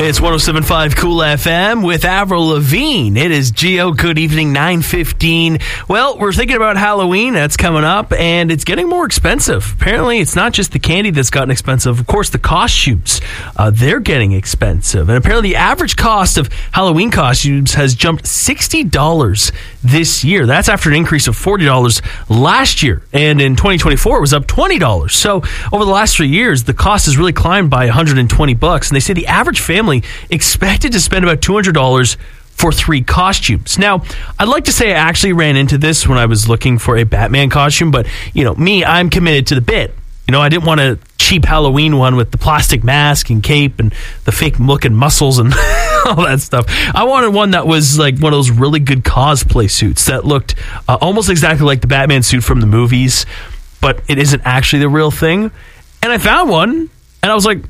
It's 107.5 Cool FM with Avril Lavigne. It is Gio. Good evening, 9:15. Well, we're thinking about Halloween. That's coming up, and it's getting more expensive. Apparently, it's not just the candy that's gotten expensive. Of course, the costumes, they're getting expensive. And apparently, the average cost of Halloween costumes has jumped $60 this year. That's after an increase of $40 last year. And in 2024, it was up $20. So over the last 3 years, the cost has really climbed by $120. And they say the average family expected to spend about $200 for 3 costumes. Now, I'd like to say I actually ran into this when I was looking for a Batman costume, but, me, I'm committed to the bit. I didn't want a cheap Halloween one with the plastic mask and cape and the fake-looking muscles and all that stuff. I wanted one that was like one of those really good cosplay suits that looked almost exactly like the Batman suit from the movies, but it isn't actually the real thing. And I found one, and I was like,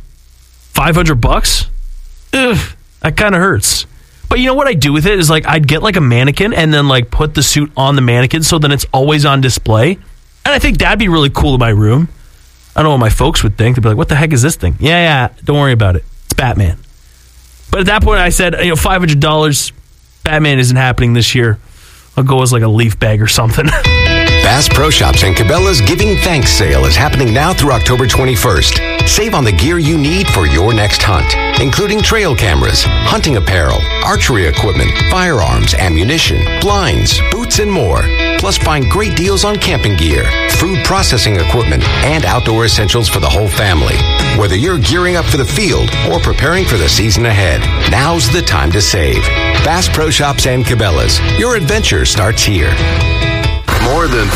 $500? Ugh, that kind of hurts. But you know what I do with it is I'd get a mannequin and then put the suit on the mannequin so then it's always on display. And I think that'd be really cool in my room. I don't know what my folks would think. They'd be like, what the heck is this thing? Yeah, don't worry about it. It's Batman. But at that point I said, $500, Batman isn't happening this year. I'll go as a leaf bag or something. Bass Pro Shops and Cabela's Giving Thanks sale is happening now through October 21st. Save on the gear you need for your next hunt, including trail cameras, hunting apparel, archery equipment, firearms, ammunition, blinds, boots, and more. Plus, find great deals on camping gear, food processing equipment, and outdoor essentials for the whole family. Whether you're gearing up for the field or preparing for the season ahead, now's the time to save. Bass Pro Shops and Cabela's. Your adventure starts here. More than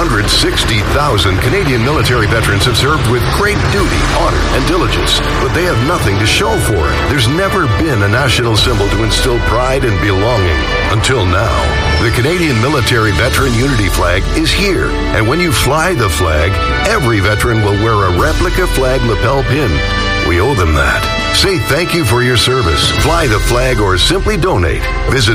460,000 Canadian military veterans have served with great duty, honor, and diligence, but they have nothing to show for it. There's never been a national symbol to instill pride and belonging. Until now, the Canadian Military Veteran Unity Flag is here, and when you fly the flag, every veteran will wear a replica flag lapel pin. We owe them that. Say thank you for your service. Fly the flag or simply donate. Visit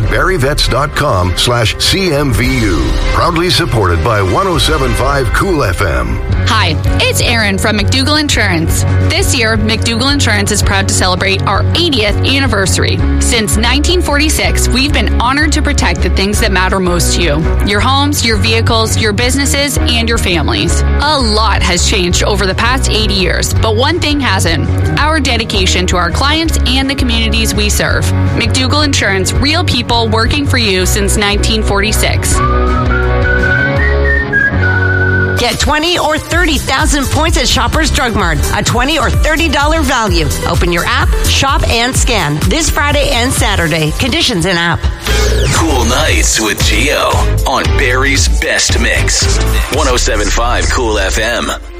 barryvets.com/CMVU. Proudly supported by 107.5 Cool FM. Hi, it's Erin from McDougall Insurance. This year, McDougall Insurance is proud to celebrate our 80th anniversary. Since 1946, we've been honored to protect the things that matter most to you. Your homes, your vehicles, your businesses, and your families. A lot has changed over the past 80 years, but one thing hasn't. Our dedication to our clients and the communities we serve. McDougall Insurance, real people working for you since 1946. Get 20 or 30,000 points at Shoppers Drug Mart. A $20 or $30 value. Open your app, shop, and scan. This Friday and Saturday. Conditions in app. Cool Nights with Gio on Barry's Best Mix. 107.5 Cool FM.